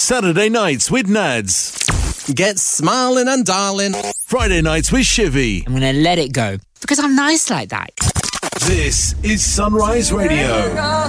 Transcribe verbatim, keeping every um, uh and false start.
Saturday nights with Nads. Get smiling and darling. Friday nights with Shivy. I'm going to let it go because I'm nice like that. This is Sunrise Radio.